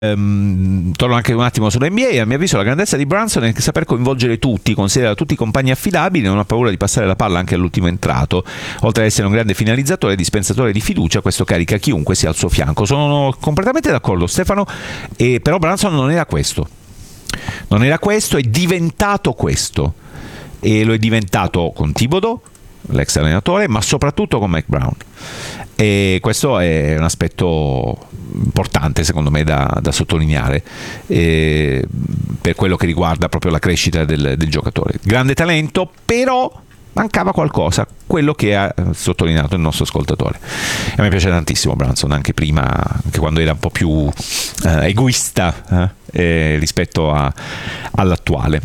Torno anche un attimo sull'NBA. A mio avviso la grandezza di Brunson è saper coinvolgere tutti, considera tutti i compagni affidabili, non ha paura di passare la palla anche all'ultimo entrato. Oltre ad essere un grande finalizzatore e dispensatore di fiducia, questo carica chiunque sia al suo fianco. Sono completamente d'accordo, Stefano, però Brunson non era questo, è diventato questo, e lo è diventato con Thibodeau, l'ex allenatore, ma soprattutto con Mike Brown, e questo è un aspetto importante secondo me da sottolineare, per quello che riguarda proprio la crescita del giocatore. Grande talento, però mancava qualcosa, quello che ha sottolineato il nostro ascoltatore. E a me piace tantissimo Brunson, anche prima, anche quando era un po' più egoista rispetto all'attuale.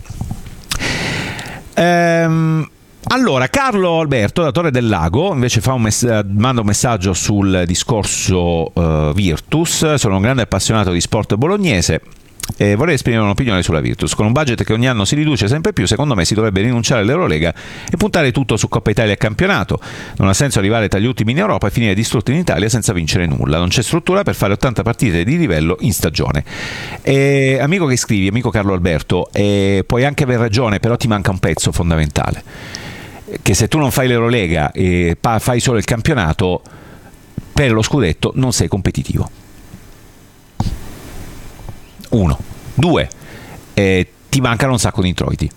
Allora, Carlo Alberto da Torre del Lago invece manda un messaggio sul discorso Virtus. Sono un grande appassionato di sport bolognese e vorrei esprimere un'opinione sulla Virtus. Con un budget che ogni anno si riduce sempre più, secondo me si dovrebbe rinunciare all'Eurolega e puntare tutto su Coppa Italia e campionato. Non ha senso arrivare tra gli ultimi in Europa e finire distrutti in Italia senza vincere nulla. Non c'è struttura per fare 80 partite di livello in stagione. Amico che scrivi, amico Carlo Alberto, puoi anche aver ragione, però ti manca un pezzo fondamentale, che se tu non fai l'Eurolega e fai solo il campionato, per lo scudetto non sei competitivo. 1. 2. Ti mancano un sacco di introiti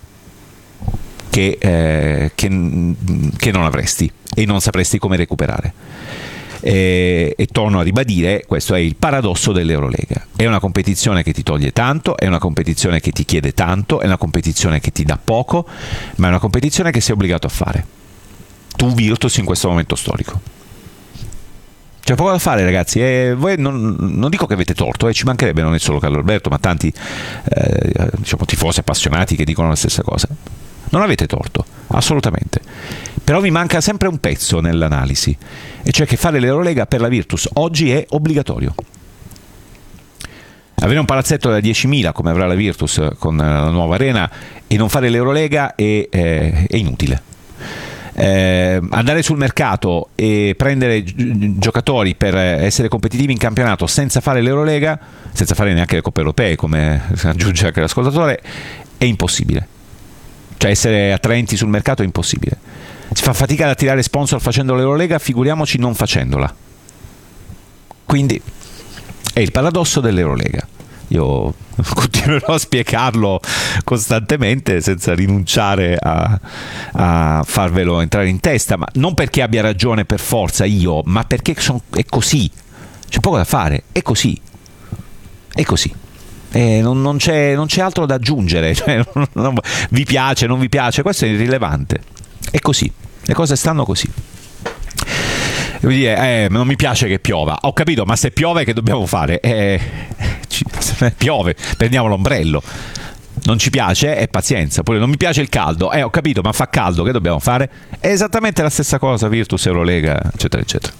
che non avresti e non sapresti come recuperare. E torno a ribadire, questo è il paradosso dell'Eurolega. È una competizione che ti toglie tanto, è una competizione che ti chiede tanto, è una competizione che ti dà poco, ma è una competizione che sei obbligato a fare. Tu Virtus in questo momento storico. C'è poco da fare, ragazzi. Voi non dico che avete torto, ci mancherebbe, non è solo Carlo Alberto, ma tanti tifosi appassionati che dicono la stessa cosa. Non avete torto, assolutamente. Però vi manca sempre un pezzo nell'analisi, e cioè che fare l'Eurolega per la Virtus oggi è obbligatorio. Avere un palazzetto da 10.000 come avrà la Virtus con la nuova arena e non fare l'Eurolega è inutile. Andare sul mercato e prendere giocatori per essere competitivi in campionato senza fare l'Eurolega, senza fare neanche le coppe europee, come aggiunge anche l'ascoltatore, è impossibile. Cioè essere attraenti sul mercato è impossibile. Si fa fatica ad attirare sponsor facendo l'Eurolega, figuriamoci non facendola. Quindi è il paradosso dell'Eurolega. Io continuerò a spiegarlo costantemente senza rinunciare a farvelo entrare in testa, ma non perché abbia ragione per forza io, ma perché è così. C'è poco da fare, è così. È così. Non c'è altro da aggiungere. Cioè, vi piace, non vi piace, questo è irrilevante. È così. Le cose stanno così. Devo dire, non mi piace che piova. Ho capito, ma se piove che dobbiamo fare? Piove, prendiamo l'ombrello. Non ci piace? Pazienza. Poi non mi piace il caldo. Ho capito, ma fa caldo, che dobbiamo fare? È esattamente la stessa cosa, Virtus, Eurolega, eccetera, eccetera.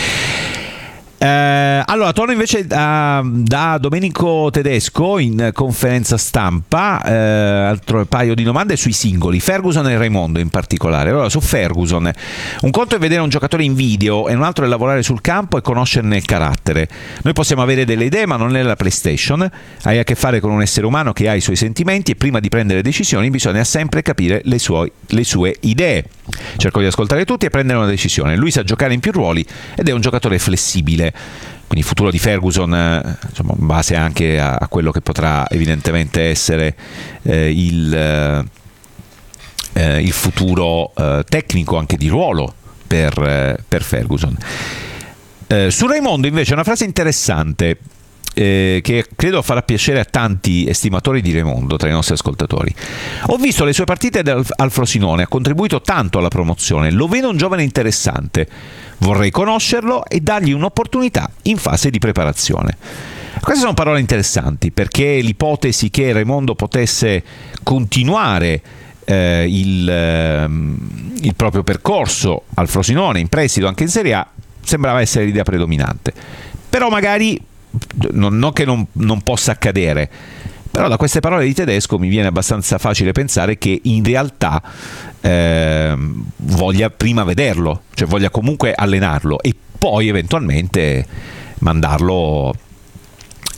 Allora torno invece da Domenico Tedesco in conferenza stampa, altro paio di domande sui singoli, Ferguson e Raimondo in particolare. Allora, su Ferguson, un conto è vedere un giocatore in video e un altro è lavorare sul campo e conoscerne il carattere. Noi possiamo avere delle idee, ma non è la PlayStation. Hai a che fare con un essere umano che ha i suoi sentimenti e prima di prendere decisioni bisogna sempre capire le sue idee. Cerco di ascoltare tutti e prendere una decisione. Lui sa giocare in più ruoli ed è un giocatore flessibile. Quindi il futuro di Ferguson, insomma, in base anche a quello che potrà evidentemente essere il futuro tecnico anche di ruolo per Ferguson. Su Raimondo invece una frase interessante che credo farà piacere a tanti estimatori di Raimondo tra i nostri ascoltatori. Ho visto le sue partite al Frosinone, ha contribuito tanto alla promozione, lo vedo un giovane interessante, vorrei conoscerlo e dargli un'opportunità in fase di preparazione. Queste sono parole interessanti, perché l'ipotesi che Raimondo potesse continuare il proprio percorso al Frosinone in prestito anche in Serie A sembrava essere l'idea predominante, però magari non che non possa accadere, però da queste parole di Tedesco mi viene abbastanza facile pensare che in realtà voglia prima vederlo, cioè voglia comunque allenarlo e poi eventualmente mandarlo